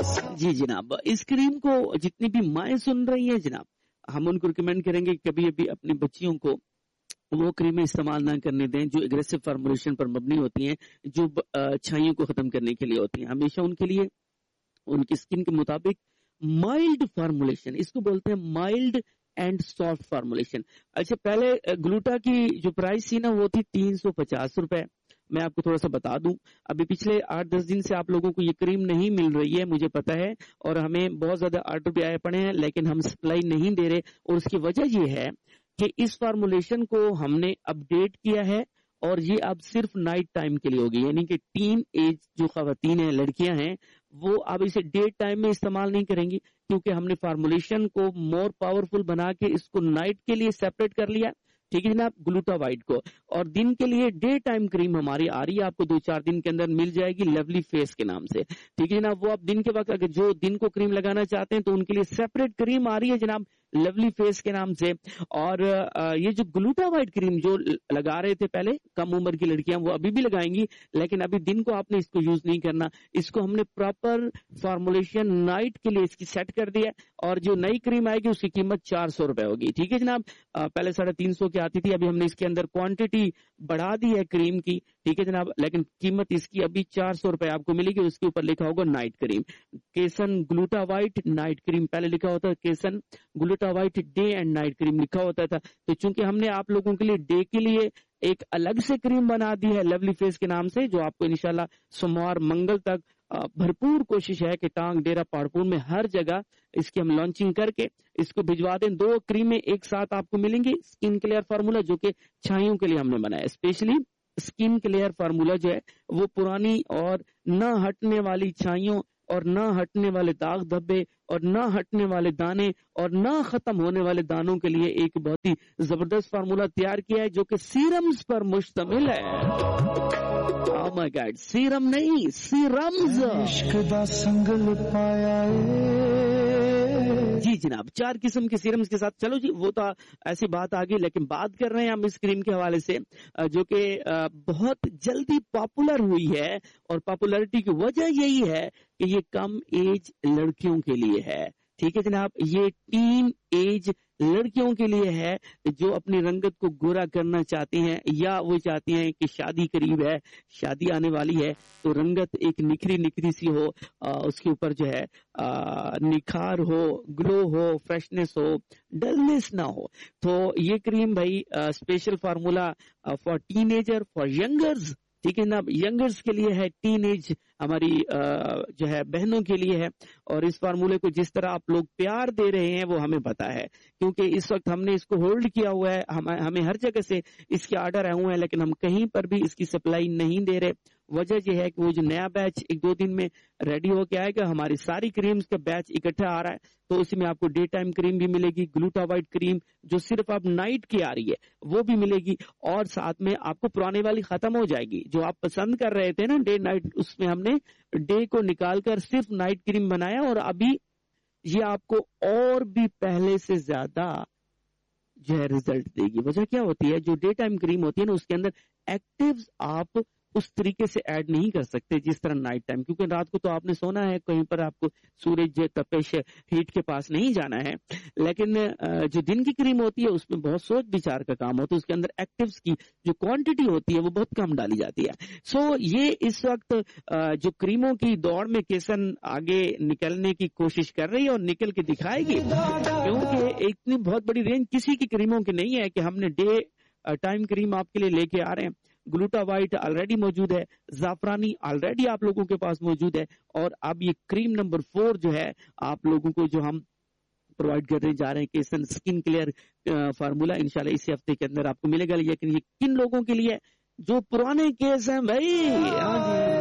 जी जनाब, इस क्रीम को जितनी भी माएँ सुन रही हैं जनाब, हम उनको रिकमेंड करेंगे कभी अभी अपनी बच्चियों को वो क्रीमें इस्तेमाल ना करने दें जो एग्रेसिव फार्मूलेशन पर मबनी होती हैं, जो छाइयों को खत्म करने के लिए होती हैं। हमेशा उनके लिए उनकी स्किन के मुताबिक माइल्ड फार्मूलेशन, इसको बोलते हैं माइल्ड एंड सॉफ्ट फार्मूलेशन। अच्छा, पहले ग्लूटा की जो प्राइस थी ना वो थी 350 रुपए। मैं आपको थोड़ा सा बता दूं, अभी पिछले 8-10 दिन से आप लोगों को ये क्रीम नहीं मिल रही है, मुझे पता है, और हमें बहुत ज्यादा आर्डर भी आए पड़े हैं, लेकिन हम सप्लाई नहीं दे रहे। और उसकी वजह ये है कि इस फार्मूलेशन को हमने अपडेट किया है और ये अब सिर्फ नाइट टाइम के लिए होगी, यानी कि टीन एज जो खवातीन हैं, लड़कियां हैं, वो अब इसे डे टाइम में इस्तेमाल नहीं करेंगी, क्योंकि हमने फार्मूलेशन को मोर पावरफुल बना के इसको नाइट के लिए सेपरेट कर लिया। ठीक है जनाब, ग्लूटा वाइट को, और दिन के लिए डे टाइम क्रीम हमारी आ रही है, आपको 2-4 दिन के अंदर मिल जाएगी लवली फेस के नाम से। ठीक है जनाब, वो आप दिन के वक्त अगर जो दिन को क्रीम लगाना चाहते हैं तो उनके लिए सेपरेट क्रीम आ रही है जनाब लवली फेस के नाम से। और ये जो ग्लूटा वाइट क्रीम जो लगा रहे थे पहले कम उम्र की लड़कियां, वो अभी भी लगाएंगी, लेकिन अभी दिन को आपने इसको यूज नहीं करना। इसको हमने प्रॉपर फार्मूलेशन नाइट के लिए इसकी सेट कर दिया, और जो नई क्रीम आएगी उसकी कीमत 400 रुपए होगी। ठीक है जनाब, पहले 350 की आती थी, अभी हमने इसके अंदर क्वांटिटी बढ़ा दी है क्रीम की। ठीक है जनाब, लेकिन कीमत इसकी अभी 400 रुपए आपको मिलेगी। उसके ऊपर लिखा होगा नाइट क्रीम, केसन ग्लूटा वाइट नाइट क्रीम, पहले लिखा होता है केसन gluta white day and night cream लिखा होता था। तो चूंकि हमने आप लोगों के लिए डे के लिए एक अलग से क्रीम बना दी है लवली फेस के नाम से, जो आपको इंशाल्लाह सोमवार मंगल तक भरपूर कोशिश है कि टांग डेरा पहाड़पुर में हर जगह इसकी हम लॉन्चिंग करके इसको भिजवा दें। 2 क्रीमें एक साथ आपको मिलेंगी। स्किन क्लियर फार्मूला जो कि छाइयों के लिए हमने बनाया, स्पेशली स्किन क्लियर फार्मूला जो है वो पुरानी और न हटने वाली छाइयों और न हटने वाले दाग धब्बे और न हटने वाले दाने और न खत्म होने वाले दानों के लिए एक बहुत ही जबरदस्त फार्मूला तैयार किया है, जो कि सीरम्स पर मुश्तमिल है। Oh my God, सीरम नहीं, सीरम्स। इश्क दा संगल पाया जी जनाब, 4 किस्म के सीरम्स के साथ। चलो जी, वो तो ऐसी बात आ गई, लेकिन बात कर रहे हैं हम इस क्रीम के हवाले से जो कि बहुत जल्दी पॉपुलर हुई है, और पॉपुलैरिटी की वजह यही है कि ये कम एज लड़कियों के लिए है। ठीक है जनाब, ये टीन एज लड़कियों के लिए है जो अपनी रंगत को गोरा करना चाहती हैं, या वो चाहती हैं कि शादी करीब है, शादी आने वाली है, तो रंगत एक निखरी निखरी सी हो, उसके ऊपर जो है निखार हो, ग्लो हो, फ्रेशनेस हो, डलनेस ना हो। तो ये क्रीम भाई special formula for teenager, for youngers. ठीक है ना, यंगर्स के लिए है, टीन एज हमारी जो है बहनों के लिए है। और इस फार्मूले को जिस तरह आप लोग प्यार दे रहे हैं वो हमें पता है, क्योंकि इस वक्त हमने इसको होल्ड किया हुआ है, हमें हर जगह से इसके ऑर्डर आए हुए हैं, लेकिन हम कहीं पर भी इसकी सप्लाई नहीं दे रहे। वजह यह है कि वो जो नया बैच 1-2 दिन में रेडी होके आएगा, हमारी सारी क्रीम्स का बैच इकट्ठा आ रहा है, तो उसमें आपको डे टाइम क्रीम भी मिलेगी, ग्लूटा वाइट क्रीम जो सिर्फ आप नाइट की आ रही है वो भी मिलेगी, और साथ में आपको पुराने वाली खत्म हो जाएगी। जो आप पसंद कर रहे थे ना डे नाइट, उसमें हमने डे को निकालकर सिर्फ नाइट क्रीम बनाया, और अभी ये आपको और भी पहले से ज्यादा जो है रिजल्ट देगी। वजह क्या होती है, जो डे टाइम क्रीम होती है ना उसके अंदर एक्टिव्स आप उस तरीके से ऐड नहीं कर सकते जिस तरह नाइट टाइम, क्योंकि रात को तो आपने सोना है, कहीं पर आपको सूरज तपिश हीट के पास नहीं जाना है। लेकिन जो दिन की क्रीम होती है उसमें बहुत सोच विचार का काम होता है, उसके अंदर एक्टिव्स की जो क्वांटिटी होती है वो बहुत कम डाली जाती है। सो ये इस वक्त जो क्रीमों की दौड़ में केसन आगे निकलने की कोशिश कर रही है और निकल के दिखाएगी, क्योंकि इतनी बहुत बड़ी रेंज किसी की क्रीमों की नहीं है कि हमने डे टाइम क्रीम आपके लिए लेके आ रहे हैं। ग्लूटा वाइट ऑलरेडी मौजूद है, जाफरानी ऑलरेडी आप लोगों के पास मौजूद है, और अब ये क्रीम नंबर 4 जो है आप लोगों को जो हम प्रोवाइड करने जा रहे हैं, केसन स्किन क्लियर फार्मूला, इंशाल्लाह इसी हफ्ते के अंदर आपको मिलेगा। लेकिन ये किन लोगों के लिए, जो पुराने केस हैं भाई।